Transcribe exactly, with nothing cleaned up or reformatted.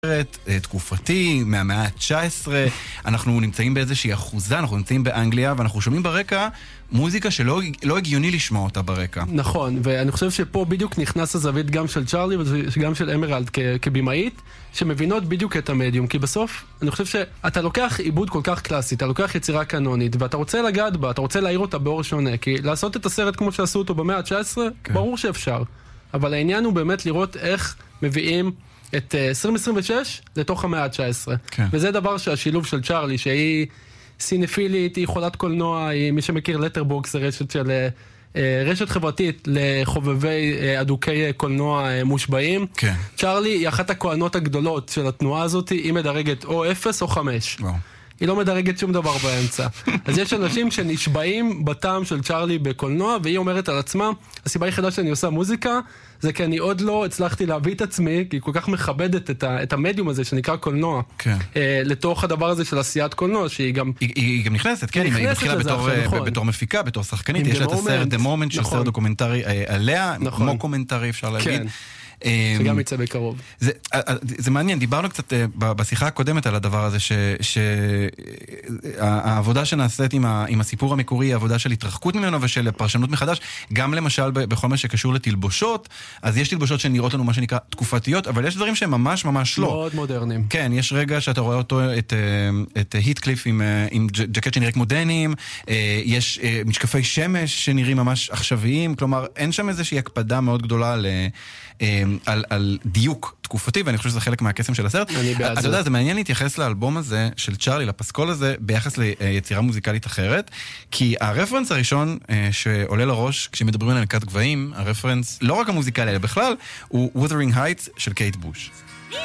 תקופתי, מהמאה ה-תשע עשרה, אנחנו נמצאים באיזושהי אחוזה, אנחנו נמצאים באנגליה, ואנחנו שומעים ברקע מוזיקה שלא לא הגיוני לשמוע אותה ברקע. נכון, ואני חושב שפה בדיוק נכנס הזווית גם של צ'ארלי וגם של אמרלד כבימאית, שמבינות בדיוק את המדיום, כי בסוף אני חושב שאתה לוקח עיבוד כל כך קלאסי, אתה לוקח יצירה קנונית, ואתה רוצה לגעת בה, אתה רוצה להעיר אותה באור שונה, כי לעשות את הסרט כמו שעשו אותו במאה ה-תשע עשרה, כן. ברור שאפשר. אבל העניין הוא באמת לראות איך מביאים את עשרים עשרים ושש לתוך המאה ה-תשע עשרה. כן. וזה דבר שהשילוב של צ'ארלי, שהיא סינפילית, היא חולת קולנוע, היא מי שמכיר לטרבוקס, רשת של רשת חברתית לחובבי אדוקי קולנוע מושבעים. כן. צ'ארלי היא אחת הכהנות הגדולות של התנועה הזאת, היא מדרגת או אפס או חמש. וואו. היא לא מדרגת שום דבר באמצע. אז יש אנשים שנשבעים בטעם של צ'ארלי בקולנוע, והיא אומרת על עצמה, הסיבה היחידה שאני עושה מוזיקה, זה כי אני עוד לא הצלחתי להביא את עצמי, כי היא כל כך מכבדת את, ה, את המדיום הזה שנקרא קולנוע, כן. אה, לתוך הדבר הזה של עשיית קולנוע, שהיא גם... היא, היא גם נכנסת, כן, היא, היא מתחילה בתור, נכון. בתור מפיקה, בתור שחקנית, יש לה את הסרט The Moment, שהוא סרט דוקומנטרי עליה, נכון. מוקומנטרי אפשר להגיד. כן. שגם יצא בקרוב. זה, זה מעניין, דיברנו קצת בשיחה הקודמת על הדבר הזה, שהעבודה שנעשית עם, ה, עם הסיפור המקורי, היא עבודה של התרחקות ממנו ושל פרשנות מחדש, גם למשל בכל מה שקשור לתלבושות, אז יש תלבושות שנראות לנו מה שנקרא תקופתיות, אבל יש דברים שהם ממש ממש לא. מאוד מודרניים. כן, יש רגע שאתה רואה אותו, את, את היטקליף עם, עם ג'קט שנראה כמו דנים, יש משקפי שמש שנראים ממש עכשוויים, כלומר, אין שם איזושהי הקפדה מאוד גדולה ל... על, על דיוק תקופתי, ואני חושב שזה חלק מהקסם של הסרט. אתה יודע, זה מעניין להתייחס לאלבום הזה של צ'ארלי, לפסקול הזה, ביחס ליצירה מוזיקלית אחרת, כי הרפרנס הראשון שעולה לראש, כשמדברים על נקת גבהים, הרפרנס, לא רק המוזיקלי, אלא בכלל, הוא Wuthering Heights של קייט בוש.